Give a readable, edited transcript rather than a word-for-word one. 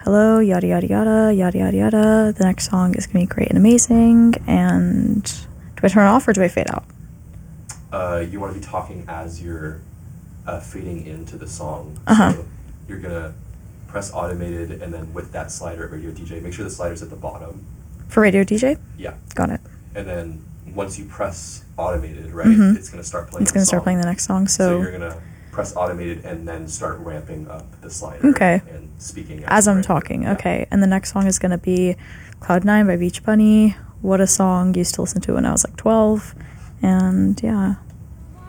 hello, yada, yada, yada, yada, yada, yada. The next song is going to be great and amazing. And do I turn it off or do I fade out? You want to be talking as you're fading into the song. Uh-huh. So you're going to press automated, and then with that slider at Radio DJ, make sure the slider's at the bottom. For Radio DJ? Yeah. Got it. And then once you press automated, right, Mhm. it's going to start playing It's going to start playing the next song. So you're going to press automated and then start ramping up the slider. Okay. And speaking as I'm ramping. talking. Yeah. Okay. And the next song is going to be Cloud9 by Beach Bunny. What a song. Used to listen to when I was like 12. And yeah.